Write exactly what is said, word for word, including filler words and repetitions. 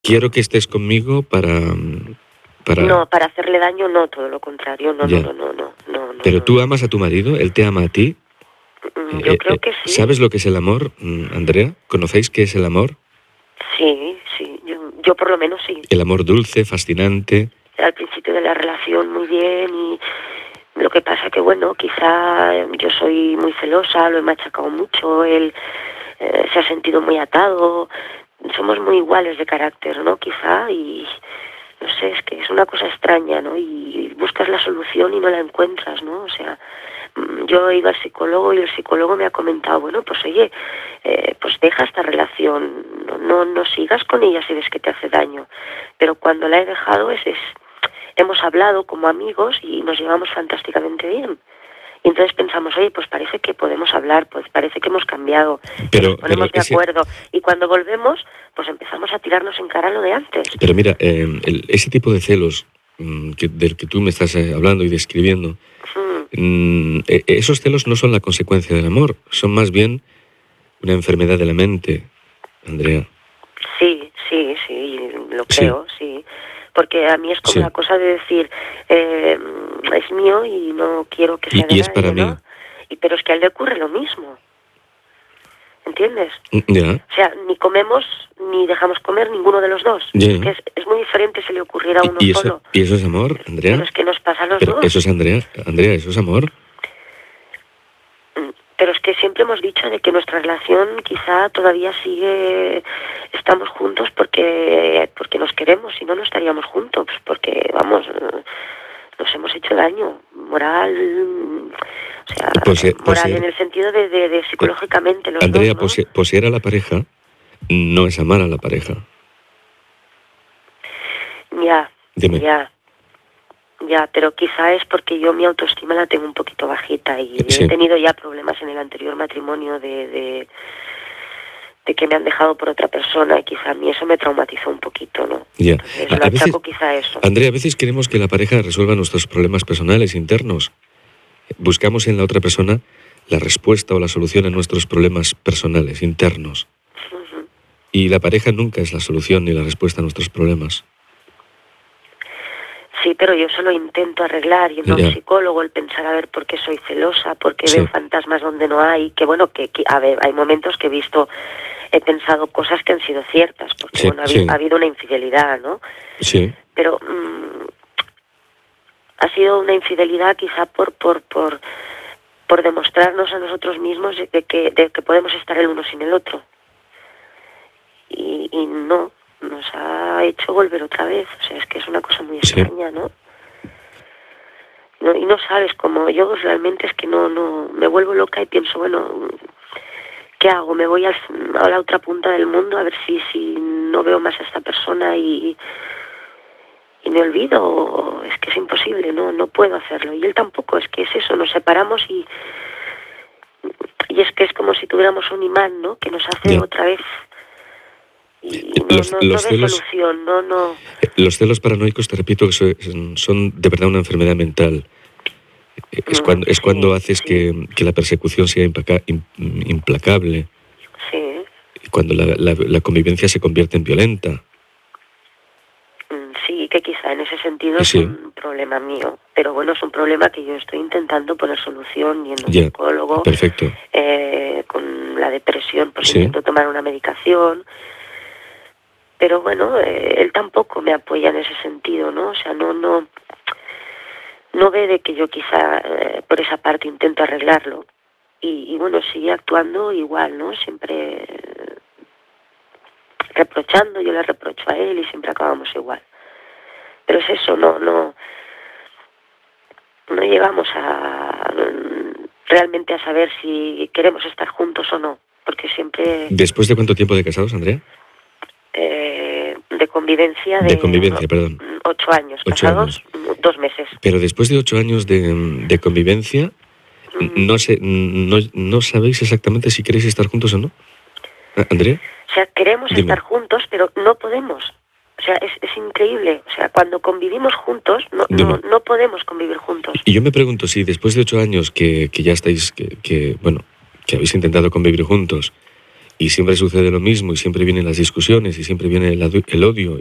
quiero que estés conmigo para... para... No, para hacerle daño no, todo lo contrario, no, no, no, no, no, no. Pero no, tú no. amas a tu marido, él te ama a ti. Yo eh, creo eh, que sí. ¿Sabes lo que es el amor, Andrea? ¿Conocéis qué es el amor? Sí, sí, yo, yo por lo menos sí. El amor dulce, fascinante. Al principio de la relación muy bien y lo que pasa que, bueno, quizá yo soy muy celosa, lo he machacado mucho, él eh, se ha sentido muy atado, somos muy iguales de carácter, ¿no? Quizá, y no sé, es que es una cosa extraña, ¿no? Y buscas la solución y no la encuentras, ¿no? O sea, yo he ido al psicólogo y el psicólogo me ha comentado, bueno, pues oye, eh, pues deja esta relación, no, no, no sigas con ella si ves que te hace daño. Pero cuando la he dejado es, es hemos hablado como amigos y nos llevamos fantásticamente bien. Y entonces pensamos, oye, pues parece que podemos hablar, pues parece que hemos cambiado, pero, nos ponemos pero de ese... acuerdo. Y cuando volvemos, pues empezamos a tirarnos en cara lo de antes. Pero mira, eh, el, ese tipo de celos mm, que, del que tú me estás eh, hablando y describiendo, mm. Mm, esos celos no son la consecuencia del amor, son más bien una enfermedad de la mente, Andrea. Sí, sí, sí, lo creo, sí. sí. Porque a mí es como sí. la cosa de decir, eh, es mío y no quiero que sea y, de y es nadie, para ¿no? mí. Y, pero es que a él le ocurre lo mismo. ¿Entiendes? Ya. O sea, ni comemos ni dejamos comer ninguno de los dos. Ya. Es, que es, es muy diferente si le ocurriera a uno ¿Y, y eso, solo. ¿Y eso es amor, Andrea? Pero es que nos pasa a los pero dos. Eso es Andrea, Andrea, eso es amor. Pero es que siempre hemos dicho de que nuestra relación quizá todavía sigue, estamos juntos porque porque nos queremos, si no, no estaríamos juntos, porque, vamos, nos hemos hecho daño, moral, o sea, Pose, moral poseer, en el sentido de, de, de psicológicamente los Andrea, dos, ¿no? pose, poseer a la pareja no es amar a la pareja. Ya, Dime. ya. Ya, pero quizá es porque yo mi autoestima la tengo un poquito bajita y sí. he tenido ya problemas en el anterior matrimonio de, de, de que me han dejado por otra persona y quizá a mí eso me traumatizó un poquito, ¿no? Ya. Entonces, A, lo a veces, achaco quizá a eso. Andrea, a veces queremos que la pareja resuelva nuestros problemas personales internos. Buscamos en la otra persona la respuesta o la solución a nuestros problemas personales internos. Uh-huh. Y la pareja nunca es la solución ni la respuesta a nuestros problemas. Sí, pero yo solo intento arreglar, yendo ya. a un psicólogo, el pensar a ver por qué soy celosa, por qué sí. veo fantasmas donde no hay, que bueno, que, que a ver, hay momentos que he visto, he pensado cosas que han sido ciertas, porque sí, bueno, ha, sí. ha habido una infidelidad, ¿no? Sí. Pero mmm, ha sido una infidelidad quizá por por por por demostrarnos a nosotros mismos de que de que podemos estar el uno sin el otro. Y, y no, nos ha hecho volver otra vez, o sea, es que es una cosa muy extraña, sí. ¿no? No, y no sabes cómo, yo realmente es que no, no, me vuelvo loca y pienso, bueno, ¿qué hago? ¿Me voy al, a la otra punta del mundo a ver si, si no veo más a esta persona y, y me olvido? O es que es imposible, no, no puedo hacerlo. Y él tampoco, es que es eso, nos separamos y, y es que es como si tuviéramos un imán, ¿no? Que nos hace yeah. otra vez... Y no, los, no, los no celos, solución, no, no. Los celos paranoicos, te repito, que son, son de verdad una enfermedad mental. Es cuando, es sí, cuando haces sí. que, que la persecución sea implaca, implacable. Sí. Cuando la, la, la convivencia se convierte en violenta. Sí, que quizá en ese sentido sí. es un problema mío. Pero bueno, es un problema que yo estoy intentando poner solución, yendo al yeah. psicólogo. Perfecto. Eh, con la depresión, pues sí. intento tomar una medicación. Pero bueno, eh, él tampoco me apoya en ese sentido, ¿no? O sea, no no no ve de que yo quizá eh, por esa parte intento arreglarlo. Y, y bueno, sigue actuando igual, ¿no? Siempre eh, reprochando, yo le reprocho a él y siempre acabamos igual. Pero es eso, no no no llegamos a realmente a saber si queremos estar juntos o no, porque siempre... ¿Después de cuánto tiempo de casados, Andrea? Eh, de convivencia de, de convivencia, perdón. ocho años, ocho casados años. dos meses. Pero después de ocho años de, de convivencia, mm. no sé, no, no sabéis exactamente si queréis estar juntos o no, ¿Andrea? O sea, queremos Dime. estar juntos, pero no podemos. O sea, es, es increíble. O sea, cuando convivimos juntos, no, no, no podemos convivir juntos. Y yo me pregunto si después de ocho años que, que ya estáis, que, que bueno, que habéis intentado convivir juntos, y siempre sucede lo mismo y siempre vienen las discusiones y siempre viene el, el odio